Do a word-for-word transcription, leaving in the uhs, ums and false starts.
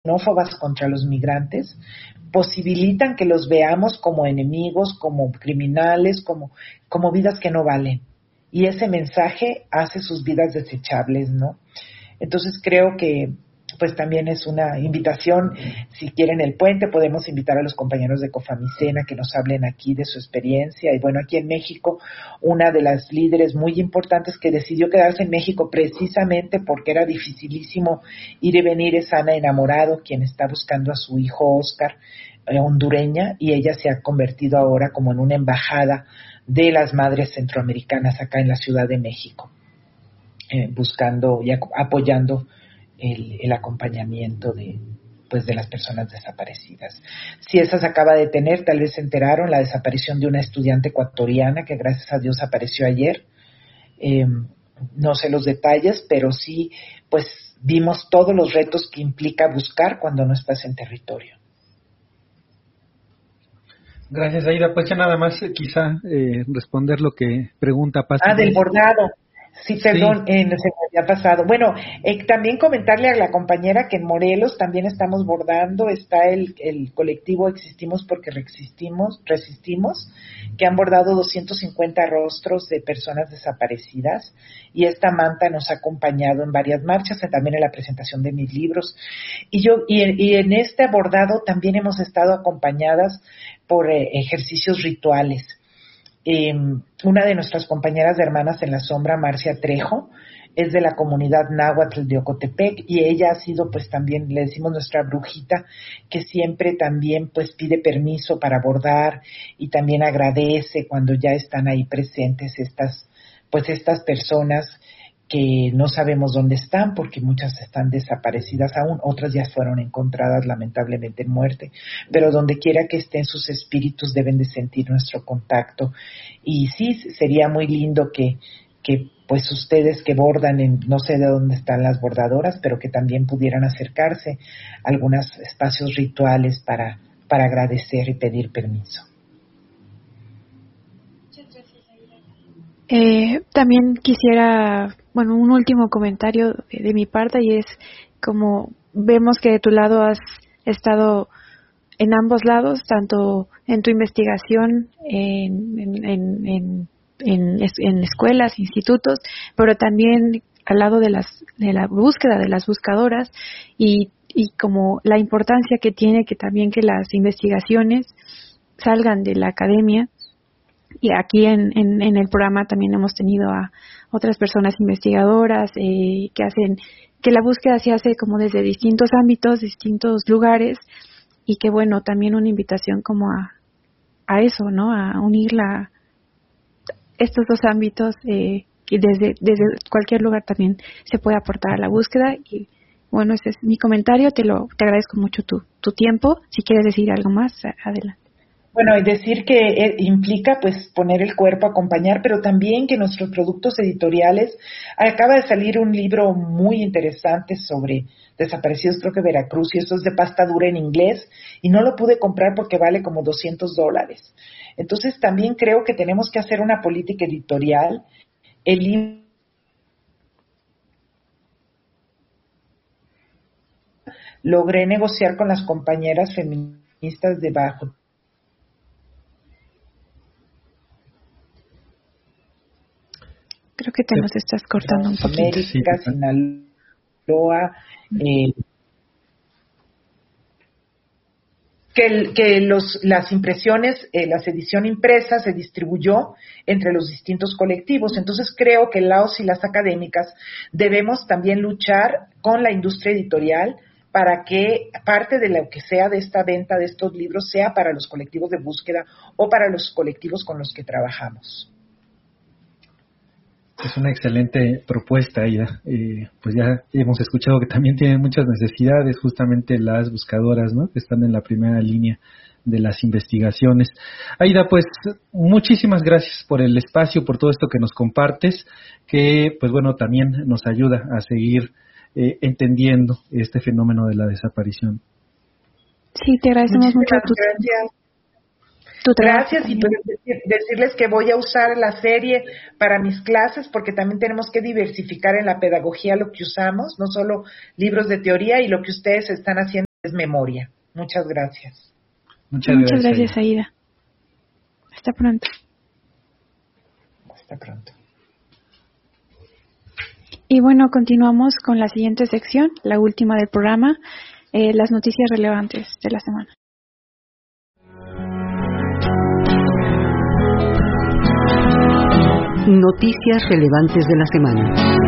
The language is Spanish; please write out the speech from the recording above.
xenófobas contra los migrantes, posibilitan que los veamos como enemigos, como criminales, como, como vidas que no valen. Y ese mensaje hace sus vidas desechables, ¿no? Entonces creo que pues también es una invitación. Si quieren el puente, podemos invitar a los compañeros de Cofamicena que nos hablen aquí de su experiencia. Y bueno, aquí en México, una de las líderes muy importantes que decidió quedarse en México precisamente porque era dificilísimo ir y venir es Ana Enamorado, quien está buscando a su hijo Oscar, eh, hondureña, y ella se ha convertido ahora como en una embajada de las madres centroamericanas acá en la Ciudad de México, eh, buscando y apoyando El, el acompañamiento de pues de las personas desaparecidas. Si esa se acaba de tener, tal vez se enteraron, la desaparición de una estudiante ecuatoriana que gracias a Dios apareció ayer. Eh, no sé los detalles, pero sí, pues vimos todos los retos que implica buscar cuando no estás en territorio. Gracias, Aida. Pues ya nada más eh, quizá eh, responder lo que pregunta Paz. Ah, del bordado. Sí, perdón, sí. Eh, se me había pasado. Bueno, eh, también comentarle a la compañera que en Morelos también estamos bordando, está el, el colectivo Existimos porque resistimos, resistimos, que han bordado doscientos cincuenta rostros de personas desaparecidas, y esta manta nos ha acompañado en varias marchas, también en la presentación de mis libros. Y yo y, y en este bordado también hemos estado acompañadas por eh, ejercicios rituales. Eh, una de nuestras compañeras de Hermanas en la Sombra, Marcia Trejo, es de la comunidad náhuatl de Ocotepec, y ella ha sido pues también, le decimos nuestra brujita, que siempre también pues pide permiso para bordar y también agradece cuando ya están ahí presentes estas pues estas personas que no sabemos dónde están porque muchas están desaparecidas aún, otras ya fueron encontradas lamentablemente en muerte, pero donde quiera que estén sus espíritus deben de sentir nuestro contacto. Y sí, sería muy lindo que, que pues ustedes que bordan, en, no sé de dónde están las bordadoras, pero que también pudieran acercarse a algunos espacios rituales para, para agradecer y pedir permiso. Eh, también quisiera, bueno, un último comentario de, de mi parte, y es como vemos que de tu lado has estado en ambos lados, tanto en tu investigación en, en, en, en, en, en escuelas, institutos, pero también al lado de las de la búsqueda de las buscadoras, y, y como la importancia que tiene que también que las investigaciones salgan de la academia. Y aquí en, en, en el programa también hemos tenido a otras personas investigadoras eh, que hacen, que la búsqueda se hace como desde distintos ámbitos, distintos lugares, y que bueno, también una invitación como a, a eso, ¿no? A unir la, estos dos ámbitos, eh, y desde, desde cualquier lugar también se puede aportar a la búsqueda. Y bueno, ese es mi comentario, te lo, te agradezco mucho tu, tu tiempo. Si quieres decir algo más, adelante. Bueno, y decir que eh, implica pues poner el cuerpo, acompañar, pero también que nuestros productos editoriales, acaba de salir un libro muy interesante sobre desaparecidos, creo que Veracruz, y eso es de pasta dura en inglés, y no lo pude comprar porque vale como doscientos dólares. Entonces también creo que tenemos que hacer una política editorial. El libro logré negociar con las compañeras feministas de Bajo Creo que te nos estás cortando un poquito. América, sí. Sinaloa, eh, que, el, que los, las impresiones, eh, la edición impresa se distribuyó entre los distintos colectivos. Entonces creo que Laos y las académicas debemos también luchar con la industria editorial para que parte de lo que sea de esta venta de estos libros sea para los colectivos de búsqueda o para los colectivos con los que trabajamos. Es una excelente propuesta, Aida. Eh, pues ya hemos escuchado que también tienen muchas necesidades, justamente las buscadoras, ¿no? Que están en la primera línea de las investigaciones. Aida, pues muchísimas gracias por el espacio, por todo esto que nos compartes, que pues bueno, también nos ayuda a seguir eh, entendiendo este fenómeno de la desaparición. Sí, te agradecemos mucho tu gracias. Tu Gracias, y pues decirles que voy a usar la serie para mis clases, porque también tenemos que diversificar en la pedagogía lo que usamos, no solo libros de teoría, y lo que ustedes están haciendo memoria. Muchas gracias. Muchas, Muchas gracias, gracias, Aida. Aida. Hasta pronto. Hasta pronto. Y bueno, continuamos con la siguiente sección, la última del programa, eh, las noticias relevantes de la semana. Noticias relevantes de la semana.